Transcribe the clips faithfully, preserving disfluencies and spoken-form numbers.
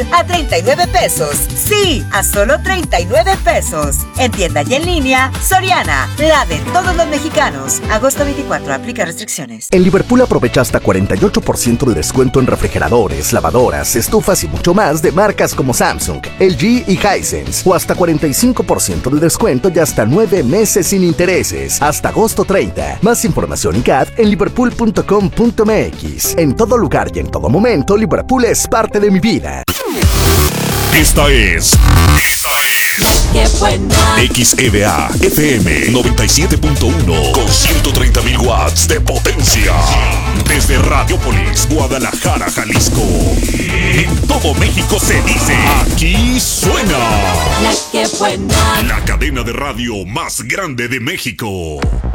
a treinta y nueve pesos. Sí, a solo treinta y nueve pesos. En tienda y en línea, Soriana, la de todos los mexicanos. Agosto veinticuatro, aplica restricciones. En Liverpool aprovecha hasta cuarenta y ocho por ciento de descuento en refrigeradores, lavadoras, estufas y mucho más de marcas como Samsung, L G y Hisense. O hasta cuarenta y cinco por ciento de descuento y hasta nueve meses sin intereses. Hasta agosto treinta. Más información y C A D en liverpool punto com punto m x. En todo lugar y en todo momento, Liverpool es parte de mi vida. Esta es... Esta es... ¡Qué buena! X E V A F M noventa y siete punto uno con ciento treinta mil watts de potencia. Desde Radiopolis, Guadalajara, Jalisco. En todo México se dice... Aquí suena... ¡La Qué buena! La cadena de radio más grande de México.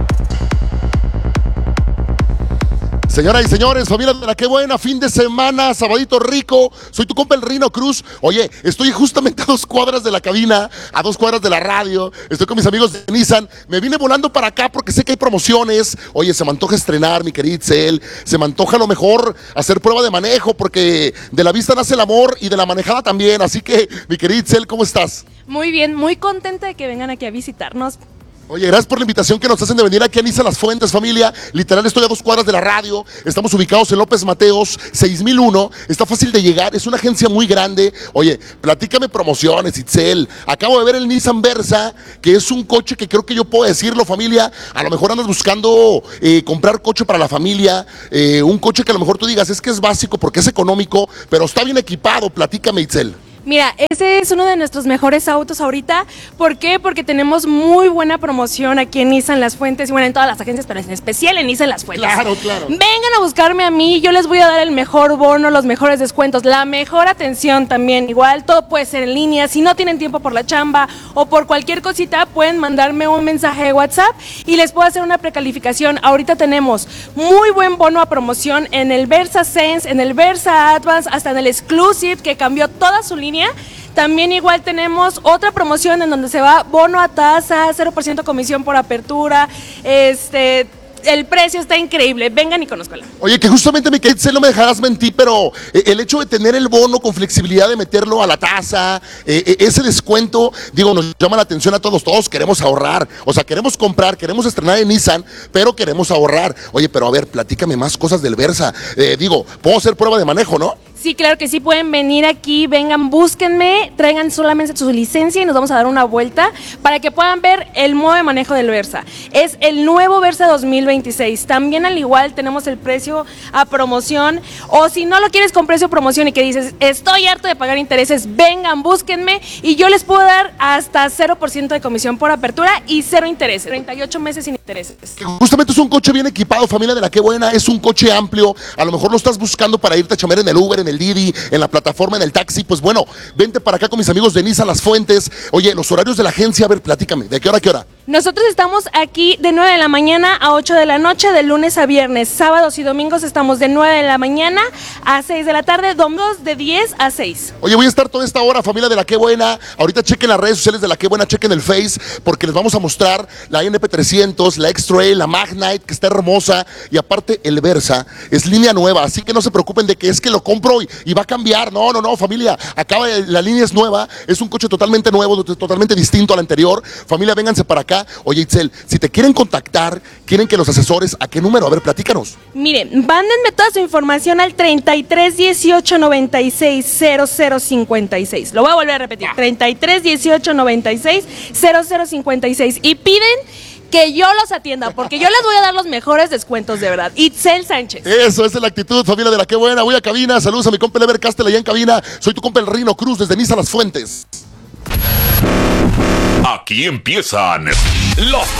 Señoras y señores, familia de la Qué Buena, fin de semana, sabadito rico. Soy tu compa el Rino Cruz. Oye, estoy justamente a dos cuadras de la cabina, a dos cuadras de la radio. Estoy con mis amigos de Nissan. Me vine volando para acá porque sé que hay promociones. Oye, se me antoja estrenar, mi querida Itzel. Se me antoja a lo mejor hacer prueba de manejo porque de la vista nace el amor y de la manejada también. Así que, mi querida Itzel, ¿cómo estás? Muy bien, muy contenta de que vengan aquí a visitarnos. Oye, gracias por la invitación que nos hacen de venir aquí a Nissan Las Fuentes, familia. Literal, estoy a dos cuadras de la radio. Estamos ubicados en López Mateos, seis mil uno. Está fácil de llegar, es una agencia muy grande. Oye, platícame promociones, Itzel. Acabo de ver el Nissan Versa, que es un coche que creo que yo puedo decirlo, familia. A lo mejor andas buscando eh, comprar coche para la familia. Eh, un coche que a lo mejor tú digas, es que es básico porque es económico, pero está bien equipado. Platícame, Itzel. Mira, ese es uno de nuestros mejores autos ahorita. ¿Por qué? Porque tenemos muy buena promoción aquí en Nissan Las Fuentes y bueno, en todas las agencias, pero en especial en Nissan Las Fuentes. Claro, claro. Vengan a buscarme a mí, yo les voy a dar el mejor bono, los mejores descuentos, la mejor atención también. Igual todo puede ser en línea, si no tienen tiempo por la chamba o por cualquier cosita, pueden mandarme un mensaje de WhatsApp y les puedo hacer una precalificación. Ahorita tenemos muy buen bono a promoción en el Versa Sense, en el Versa Advance, hasta en el Exclusive, que cambió toda su línea. También igual tenemos otra promoción en donde se va bono a tasa, cero por ciento comisión por apertura, este... El precio está increíble, vengan y conózcala. Oye, que justamente, mi querida, no me dejarás mentir, pero el hecho de tener el bono con flexibilidad de meterlo a la tasa, eh, ese descuento, digo, nos llama la atención a todos. Todos queremos ahorrar, o sea, queremos comprar, queremos estrenar en Nissan, pero queremos ahorrar. Oye, pero a ver, platícame más cosas del Versa. Eh, digo, puedo hacer prueba de manejo, ¿no? Sí, claro que sí, pueden venir aquí, vengan, búsquenme, traigan solamente su licencia y nos vamos a dar una vuelta para que puedan ver el modo de manejo del Versa. Es el nuevo Versa dos mil veintiséis. También al igual tenemos el precio a promoción, o si no lo quieres con precio promoción y que dices, estoy harto de pagar intereses, vengan, búsquenme y yo les puedo dar hasta cero por ciento de comisión por apertura y cero intereses, treinta y ocho meses sin intereses. Que justamente es un coche bien equipado, familia de la Qué Buena, es un coche amplio. A lo mejor lo estás buscando para irte a chambear en el Uber, en el Didi, en la plataforma, en el taxi. Pues bueno, vente para acá con mis amigos de Nissan Las Fuentes. Oye, los horarios de la agencia, a ver, platícame, ¿de qué hora a qué hora? Nosotros estamos aquí de nueve de la mañana a ocho de la noche, de lunes a viernes. Sábados y domingos estamos de nueve de la mañana a seis de la tarde, domingos de diez a seis. Oye, voy a estar toda esta hora, familia de la Qué Buena. Ahorita chequen las redes sociales de la Qué Buena, chequen el Face, porque les vamos a mostrar la N P trescientos, la X-Trail, la Magnite, que está hermosa. Y aparte, el Versa es línea nueva, así que no se preocupen de que es que lo compro y, y va a cambiar. No, no, no, familia. Acaba, la línea es nueva, es un coche totalmente nuevo, totalmente distinto al anterior. Familia, vénganse para acá. Oye, Itzel, si te quieren contactar, quieren que los asesores, ¿a qué número? A ver, platícanos. Miren, mándenme toda su información al treinta y tres dieciocho noventa y seis cero cero cincuenta y seis. Lo voy a volver a repetir, treinta y tres dieciocho noventa y seis cero cero cincuenta y seis. Y piden que yo los atienda, porque yo les voy a dar los mejores descuentos, de verdad. Itzel Sánchez. Eso, esa es la actitud, familia de la Qué Buena. Voy a cabina, saludos a mi compa Lever Castel allá en cabina. Soy tu compa el Rino Cruz desde Nissan Las Fuentes. Aquí empiezan los